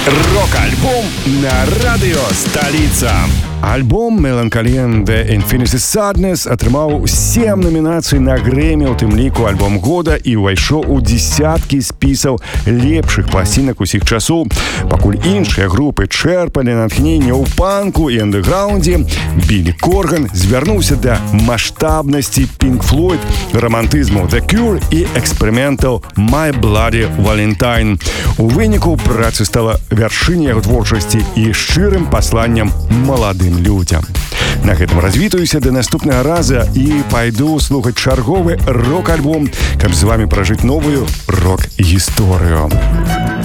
Рок-альбом на радио «Столица». Альбом «Melancholy The Infinity Sadness» атрымаў 7 номінацый на Грэмі, у тым ліку альбом года, і ўвайшоў у дзесяткі спісаў лепшых пласцінак усіх часоў. Пакуль іншыя групы чэрпалі натхненне ў панку і андэграўндзе, Білі Корган звярнуўся да маштабнасці Pink Floyd, рамантызму The Cure і эксперыментаў My Bloody Valentine. У выніку праца стала вяршыняй яго творчасці і шчырым пасланнем маладым людям. На гэтым развітаюся да наступнага раза і пайду слухаць чарговы рок-альбом, каб з вамі пражыць новую рок-гісторыю.